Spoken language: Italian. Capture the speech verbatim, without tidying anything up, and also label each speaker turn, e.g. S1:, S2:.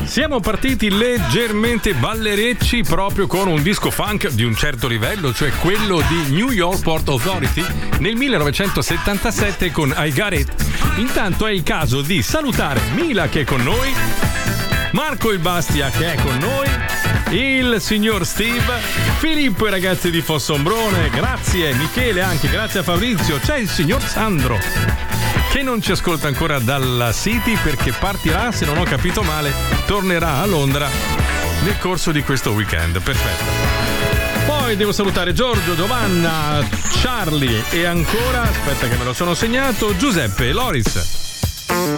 S1: Siamo partiti leggermente ballerecci proprio con un disco funk di un certo livello, cioè quello di New York Port Authority nel millenovecentosettantasette con I Got It. Intanto è il caso di salutare Mila che è con noi, Marco il Bastia che è con noi, il signor Steve, Filippo e i ragazzi di Fossombrone, grazie, Michele anche, grazie a Fabrizio, c'è il signor Sandro che non ci ascolta ancora dalla City perché partirà, se non ho capito male, tornerà a Londra nel corso di questo weekend. Perfetto. Poi devo salutare Giorgio, Giovanna, Charlie e ancora, aspetta che me lo sono segnato, Giuseppe e Loris.